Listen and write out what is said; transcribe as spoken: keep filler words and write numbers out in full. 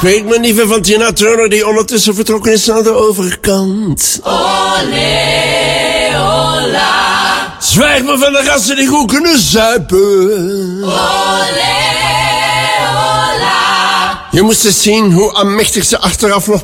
weet me niet van Tina Turner die ondertussen vertrokken is naar de overkant. Olé, ola. Zwijg me van de gasten die goed kunnen zuipen. Olé, ola. Je moest eens zien hoe aanmächtig ze achteraf nog